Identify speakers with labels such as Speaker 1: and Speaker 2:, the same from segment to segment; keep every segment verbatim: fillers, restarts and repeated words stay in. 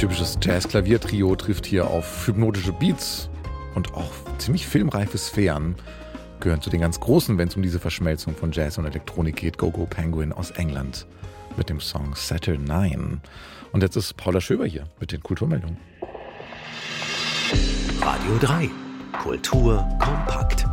Speaker 1: Typisches Jazz-Klavier-Trio trifft hier auf hypnotische Beats und auch ziemlich filmreife Sphären. Gehören zu den ganz Großen, wenn es um diese Verschmelzung von Jazz und Elektronik geht. Go-Go Penguin aus England mit dem Song Saturnine. Und jetzt ist Paula Schöber hier mit den Kulturmeldungen.
Speaker 2: Radio drei. Kultur kompakt.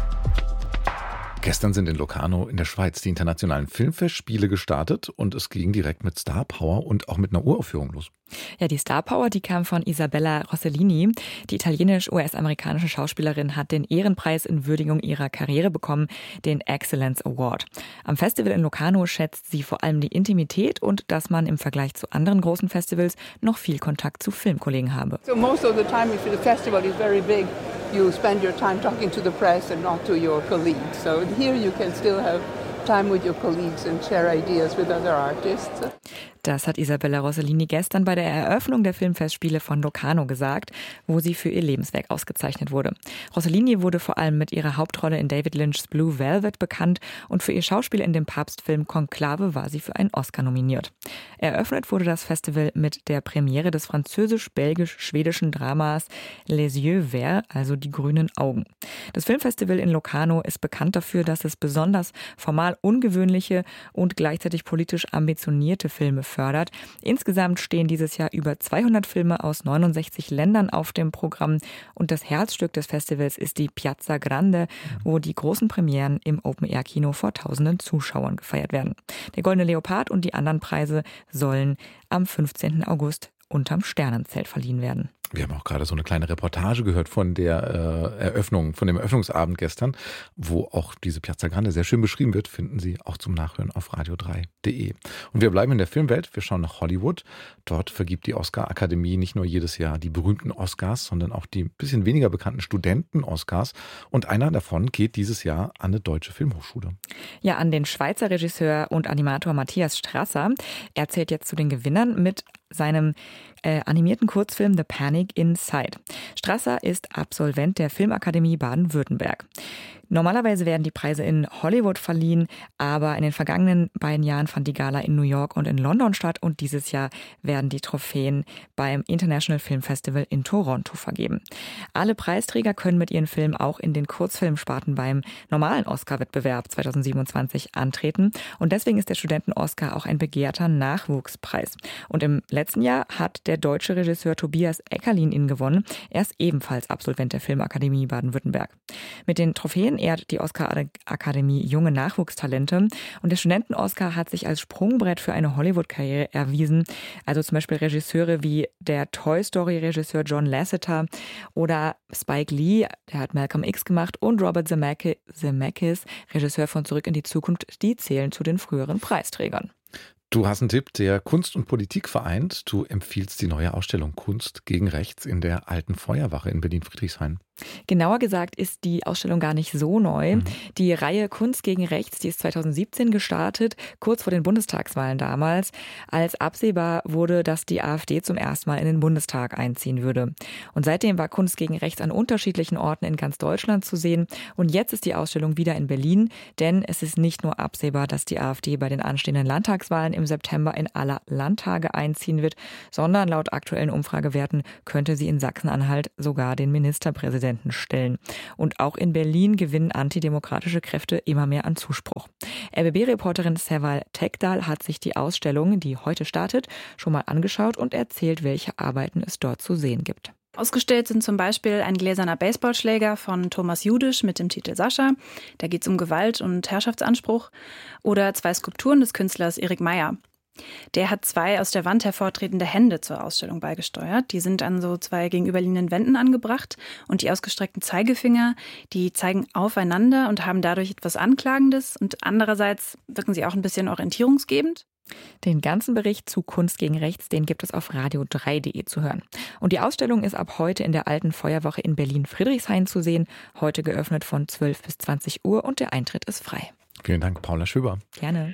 Speaker 1: Gestern sind in Locarno in der Schweiz die internationalen Filmfestspiele gestartet und es ging direkt mit Star Power und auch mit einer Uraufführung los.
Speaker 3: Ja, die Star Power, die kam von Isabella Rossellini. Die italienisch-U S-amerikanische Schauspielerin hat den Ehrenpreis in Würdigung ihrer Karriere bekommen, den Excellence Award. Am Festival in Locarno schätzt sie vor allem die Intimität und dass man im Vergleich zu anderen großen Festivals noch viel Kontakt zu Filmkollegen habe.
Speaker 4: So most of the time if the festival is very big, you spend your time talking to the press and not to your colleagues. So here you can still have time with your colleagues and share ideas with other artists.
Speaker 3: Das hat Isabella Rossellini gestern bei der Eröffnung der Filmfestspiele von Locarno gesagt, wo sie für ihr Lebenswerk ausgezeichnet wurde. Rossellini wurde vor allem mit ihrer Hauptrolle in David Lynchs Blue Velvet bekannt und für ihr Schauspiel in dem Papstfilm Konklave war sie für einen Oscar nominiert. Eröffnet wurde das Festival mit der Premiere des französisch-belgisch-schwedischen Dramas Les Yeux Verts, also die grünen Augen. Das Filmfestival in Locarno ist bekannt dafür, dass es besonders formal ungewöhnliche und gleichzeitig politisch ambitionierte Filme fördert. Insgesamt stehen dieses Jahr über zweihundert Filme aus neunundsechzig Ländern auf dem Programm und das Herzstück des Festivals ist die Piazza Grande, wo die großen Premieren im Open-Air-Kino vor tausenden Zuschauern gefeiert werden. Der Goldene Leopard und die anderen Preise sollen am fünfzehnten August unterm Sternenzelt verliehen werden.
Speaker 1: Wir haben auch gerade so eine kleine Reportage gehört von der äh, Eröffnung, von dem Eröffnungsabend gestern, wo auch diese Piazza Grande sehr schön beschrieben wird, finden Sie auch zum Nachhören auf radio drei punkt de. Und wir bleiben in der Filmwelt, wir schauen nach Hollywood. Dort vergibt die Oscar-Akademie nicht nur jedes Jahr die berühmten Oscars, sondern auch die bisschen weniger bekannten Studenten-Oscars. Und einer davon geht dieses Jahr an eine deutsche Filmhochschule.
Speaker 3: Ja, an den Schweizer Regisseur und Animator Matthias Strasser. Er zählt jetzt zu den Gewinnern mit seinem äh, animierten Kurzfilm The Panic Inside. Strasser ist Absolvent der Filmakademie Baden-Württemberg. Normalerweise werden die Preise in Hollywood verliehen, aber in den vergangenen beiden Jahren fand die Gala in New York und in London statt und dieses Jahr werden die Trophäen beim International Film Festival in Toronto vergeben. Alle Preisträger können mit ihren Filmen auch in den Kurzfilmsparten beim normalen Oscar-Wettbewerb zweitausendsiebenundzwanzig antreten und deswegen ist der Studenten-Oscar auch ein begehrter Nachwuchspreis. Und im letzten Jahr hat der deutsche Regisseur Tobias Eckerlin ihn gewonnen. Er ist ebenfalls Absolvent der Filmakademie Baden-Württemberg. Mit den Trophäen ehrt die Oscar-Akademie junge Nachwuchstalente und der Studenten-Oscar hat sich als Sprungbrett für eine Hollywood-Karriere erwiesen. Also zum Beispiel Regisseure wie der Toy Story-Regisseur John Lasseter oder Spike Lee, der hat Malcolm X gemacht und Robert Zemeckis, Regisseur von Zurück in die Zukunft, die zählen zu den früheren Preisträgern.
Speaker 1: Du hast einen Tipp, der Kunst und Politik vereint. Du empfiehlst die neue Ausstellung Kunst gegen Rechts in der Alten Feuerwache in Berlin-Friedrichshain.
Speaker 3: Genauer gesagt ist die Ausstellung gar nicht so neu. Mhm. Die Reihe Kunst gegen Rechts, die ist zweitausendsiebzehn gestartet, kurz vor den Bundestagswahlen damals, als absehbar wurde, dass die AfD zum ersten Mal in den Bundestag einziehen würde. Und seitdem war Kunst gegen Rechts an unterschiedlichen Orten in ganz Deutschland zu sehen. Und jetzt ist die Ausstellung wieder in Berlin, denn es ist nicht nur absehbar, dass die AfD bei den anstehenden Landtagswahlen im September in aller Landtage einziehen wird, sondern laut aktuellen Umfragewerten könnte sie in Sachsen-Anhalt sogar den Ministerpräsidenten stellen. Und auch in Berlin gewinnen antidemokratische Kräfte immer mehr an Zuspruch. R B B-Reporterin Seval Tekdal hat sich die Ausstellung, die heute startet, schon mal angeschaut und erzählt, welche Arbeiten es dort zu sehen gibt.
Speaker 5: Ausgestellt sind zum Beispiel ein gläserner Baseballschläger von Thomas Judisch mit dem Titel Sascha. Da geht es um Gewalt und Herrschaftsanspruch. Oder zwei Skulpturen des Künstlers Erik Meyer. Der hat zwei aus der Wand hervortretende Hände zur Ausstellung beigesteuert. Die sind an so zwei gegenüberliegenden Wänden angebracht. Und die ausgestreckten Zeigefinger, die zeigen aufeinander und haben dadurch etwas Anklagendes. Und andererseits wirken sie auch ein bisschen orientierungsgebend.
Speaker 3: Den ganzen Bericht zu Kunst gegen Rechts, den gibt es auf radio drei punkt de zu hören. Und die Ausstellung ist ab heute in der Alten Feuerwache in Berlin-Friedrichshain zu sehen. Heute geöffnet von zwölf bis zwanzig Uhr und der Eintritt ist frei.
Speaker 1: Vielen Dank, Paula Schöber.
Speaker 3: Gerne.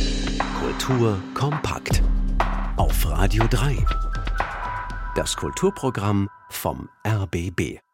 Speaker 2: Kultur kompakt. Auf Radio drei. Das Kulturprogramm vom R B B.